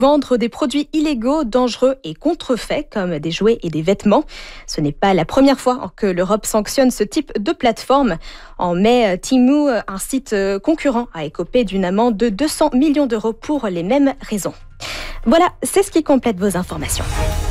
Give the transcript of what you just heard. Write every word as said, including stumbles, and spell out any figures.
Vendre des produits illégaux, dangereux et contrefaits comme des jouets et des vêtements. Ce n'est pas la première fois que l'Europe sanctionne ce type de plateforme. En mai, Temu, un site concurrent, a écopé d'une amende de deux cents millions d'euros pour les mêmes raisons. Voilà, c'est ce qui complète vos informations.